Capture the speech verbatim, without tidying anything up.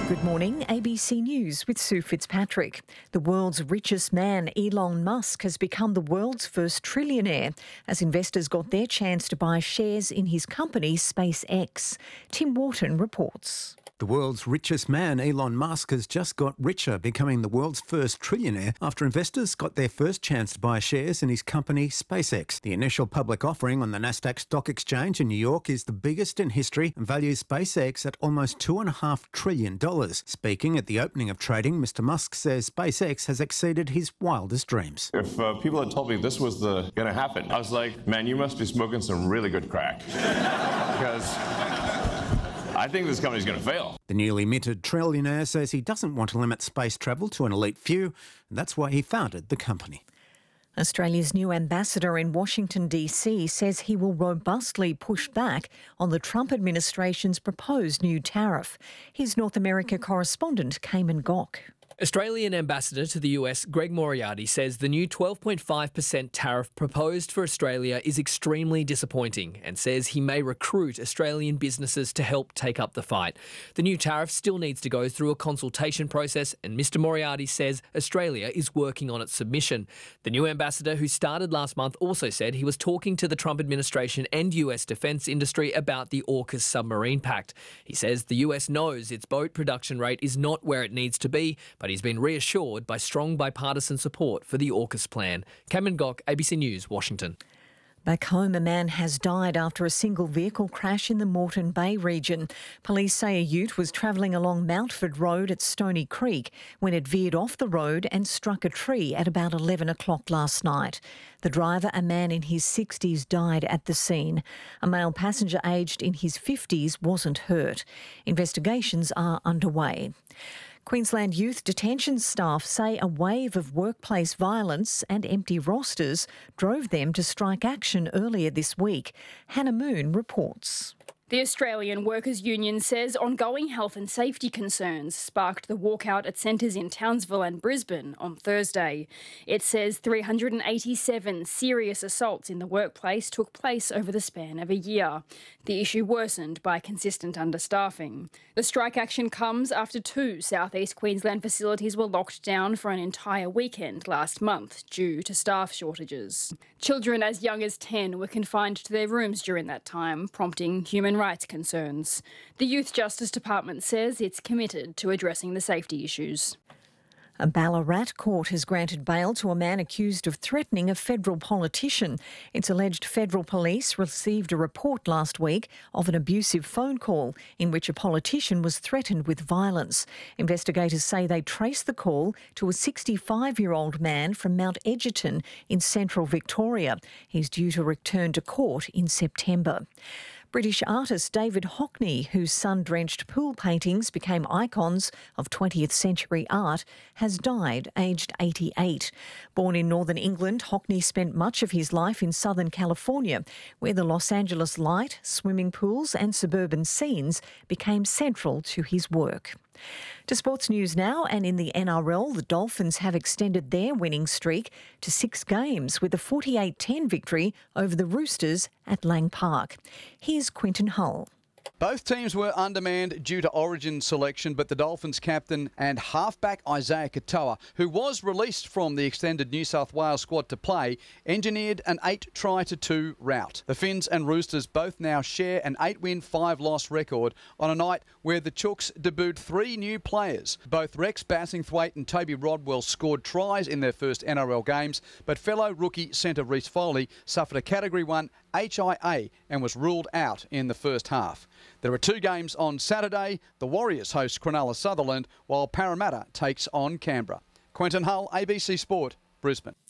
Good morning, A B C News with Sue Fitzpatrick. The world's richest man, Elon Musk, has become the world's first trillionaire as investors got their chance to buy shares in his company, SpaceX. Tim Wharton reports. The world's richest man, Elon Musk, has just got richer, becoming the world's first trillionaire after investors got their first chance to buy shares in his company, SpaceX. The initial public offering on the Nasdaq Stock Exchange in New York is the biggest in history and values SpaceX at almost two point five trillion dollars. Speaking at the opening of trading, Mister Musk says SpaceX has exceeded his wildest dreams. If uh, people had told me this was going to happen, I was like, man, you must be smoking some really good crack. Because I think this company's going to fail. The newly minted trillionaire says he doesn't want to limit space travel to an elite few, and that's why he founded the company. Australia's new ambassador in Washington, D C says he will robustly push back on the Trump administration's proposed new tariff. Here's North America correspondent Cayman Gok. Australian ambassador to the U S, Greg Moriarty, says the new twelve point five percent tariff proposed for Australia is extremely disappointing and says he may recruit Australian businesses to help take up the fight. The new tariff still needs to go through a consultation process, and Mister Moriarty says Australia is working on its submission. The new ambassador, who started last month, also said he was talking to the Trump administration and U S defence industry about the AUKUS submarine pact. He says the U S knows its boat production rate is not where it needs to be, but But he's been reassured by strong bipartisan support for the AUKUS plan. Cameron Gok, A B C News, Washington. Back home, a man has died after a single vehicle crash in the Moreton Bay region. Police say a ute was travelling along Mountford Road at Stony Creek when it veered off the road and struck a tree at about eleven o'clock last night. The driver, a man in his sixties, died at the scene. A male passenger aged in his fifties wasn't hurt. Investigations are underway. Queensland youth detention staff say a wave of workplace violence and empty rosters drove them to strike action earlier this week. Hannah Moon reports. The Australian Workers' Union says ongoing health and safety concerns sparked the walkout at centres in Townsville and Brisbane on Thursday. It says three hundred eighty-seven serious assaults in the workplace took place over the span of a year. The issue worsened by consistent understaffing. The strike action comes after two South East Queensland facilities were locked down for an entire weekend last month due to staff shortages. Children as young as ten were confined to their rooms during that time, prompting human rights concerns. The Youth Justice Department says it's committed to addressing the safety issues. A Ballarat court has granted bail to a man accused of threatening a federal politician. It's alleged federal police received a report last week of an abusive phone call in which a politician was threatened with violence. Investigators say they traced the call to a sixty-five-year-old man from Mount Egerton in central Victoria. He's due to return to court in September. British artist David Hockney, whose sun-drenched pool paintings became icons of twentieth century art, has died aged eighty-eight. Born in northern England, Hockney spent much of his life in southern California, where the Los Angeles light, swimming pools and suburban scenes became central to his work. To sports news now, and in the N R L, the Dolphins have extended their winning streak to six games with a forty-eight ten victory over the Roosters at Lang Park. Here's Quinton Hull. Both teams were undermanned due to origin selection, but the Dolphins captain and halfback Isaiah Katoa, who was released from the extended New South Wales squad to play, engineered an eight try to two rout. The Finns and Roosters both now share an eight win, five loss record on a night where the Chooks debuted three new players. Both Rex Bassingthwaite and Toby Rodwell scored tries in their first N R L games, but fellow rookie centre Reece Foley suffered a Category one H I A and was ruled out in the first half. There are two games on Saturday. The Warriors host Cronulla Sutherland, while Parramatta takes on Canberra. Quentin Hull, A B C Sport, Brisbane.